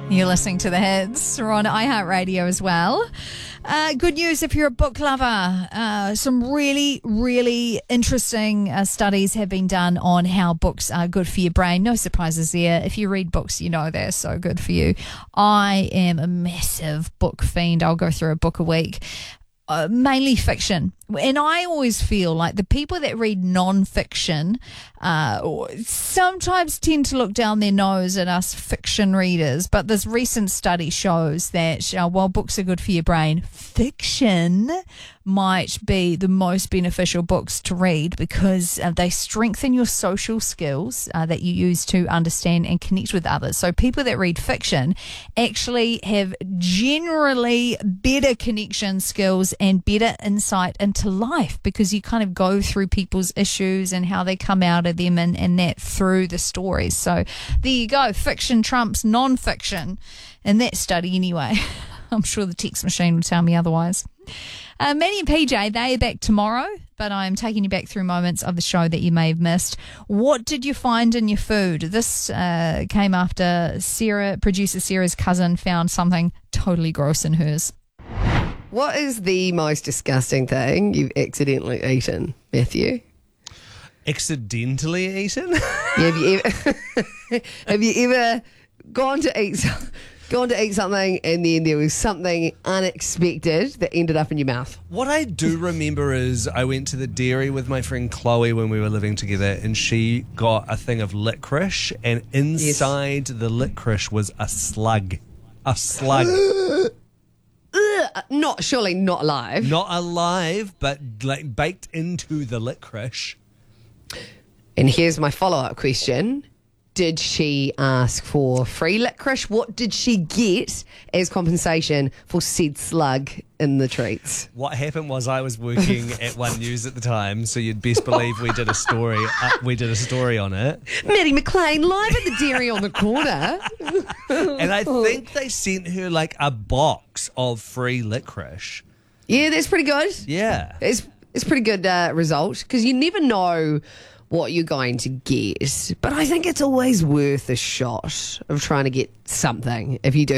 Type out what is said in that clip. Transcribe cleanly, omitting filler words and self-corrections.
You're listening to The Hits. We're on iHeartRadio as well. Good news if you're a book lover. Some really, really interesting studies have been done on how books are good for your brain. No surprises there. If you read books, you know they're so good for you. I am a massive book fiend. I'll go through a book a week. Mainly fiction. And I always feel like the people that read non-fiction sometimes tend to look down their nose at us fiction readers. But this recent study shows that while books are good for your brain, fiction might be the most beneficial books to read because they strengthen your social skills that you use to understand and connect with others. So people that read fiction actually have generally better connection skills and better insight into life because you kind of go through people's issues and how they come out of them and that through the stories. So there you go. Fiction trumps non-fiction in that study anyway. I'm sure the text machine will tell me otherwise. Manny and PJ, they are back tomorrow, but I'm taking you back through moments of the show that you may have missed. What did you find in your food? This came after producer Sarah's cousin found something totally gross in hers. What is the most disgusting thing you've accidentally eaten, Matthew? Accidentally eaten? Yeah, have you ever gone to eat something and then there was something unexpected that ended up in your mouth? What I do remember is I went to the dairy with my friend Chloe when we were living together, and she got a thing of licorice, and inside the licorice was a slug. A slug. Surely not alive. Not alive, but like baked into the licorice. And here's my follow-up question. Did she ask for free licorice? What did she get as compensation for said slug in the treats? What happened was I was working at One News at the time, so you'd best believe we did a story. We did a story on it. Maddie McLean live at the dairy on the corner. And I think they sent her like a box of free licorice. Yeah, that's pretty good. Yeah. It's pretty good result because you never know what you're going to get. But I think it's always worth a shot of trying to get something if you do